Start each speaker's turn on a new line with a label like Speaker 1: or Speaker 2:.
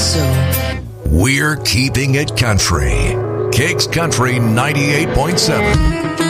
Speaker 1: so.
Speaker 2: We're keeping it country. Kicks Country 98.7.